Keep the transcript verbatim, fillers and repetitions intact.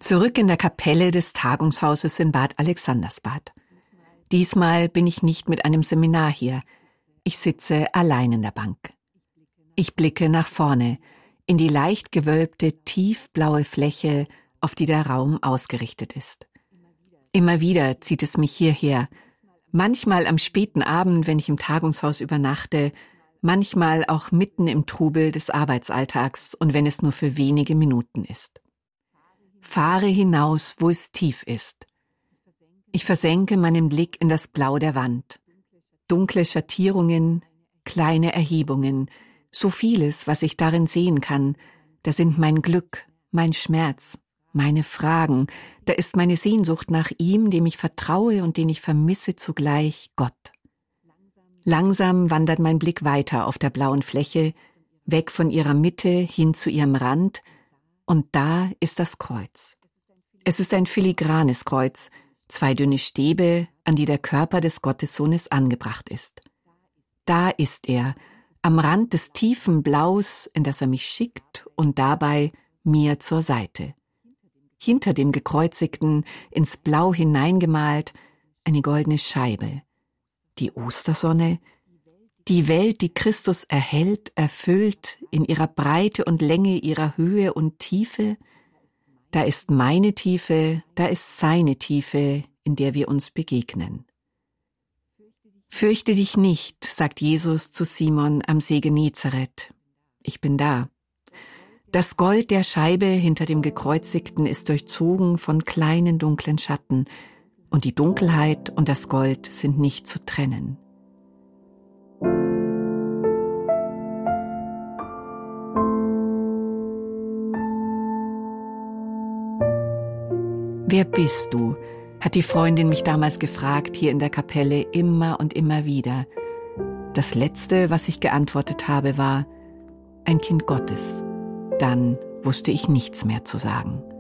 Zurück in der Kapelle des Tagungshauses in Bad Alexandersbad. Diesmal bin ich nicht mit einem Seminar hier. Ich sitze allein in der Bank. Ich blicke nach vorne, in die leicht gewölbte, tiefblaue Fläche, auf die der Raum ausgerichtet ist. Immer wieder zieht es mich hierher. Manchmal am späten Abend, wenn ich im Tagungshaus übernachte, manchmal auch mitten im Trubel des Arbeitsalltags und wenn es nur für wenige Minuten ist. Fahre hinaus, wo es tief ist. Ich versenke meinen Blick in das Blau der Wand. Dunkle Schattierungen, kleine Erhebungen, so vieles, was ich darin sehen kann, da sind mein Glück, mein Schmerz, meine Fragen, da ist meine Sehnsucht nach ihm, dem ich vertraue und den ich vermisse zugleich, Gott. Langsam wandert mein Blick weiter auf der blauen Fläche, weg von ihrer Mitte hin zu ihrem Rand, und da ist das Kreuz. Es ist ein filigranes Kreuz, zwei dünne Stäbe, an die der Körper des Gottessohnes angebracht ist. Da ist er, am Rand des tiefen Blaus, in das er mich schickt und dabei mir zur Seite. Hinter dem Gekreuzigten, ins Blau hineingemalt, eine goldene Scheibe. Die Ostersonne, die Welt, die Christus erhält, erfüllt, in ihrer Breite und Länge, ihrer Höhe und Tiefe. Da ist meine Tiefe, da ist seine Tiefe, in der wir uns begegnen. Fürchte dich nicht, sagt Jesus zu Simon am See Genezareth. Ich bin da. Das Gold der Scheibe hinter dem Gekreuzigten ist durchzogen von kleinen dunklen Schatten, und die Dunkelheit und das Gold sind nicht zu trennen. Wer bist du? Hat die Freundin mich damals gefragt, hier in der Kapelle, immer und immer wieder. Das Letzte, was ich geantwortet habe, war: ein Kind Gottes. Dann wusste ich nichts mehr zu sagen.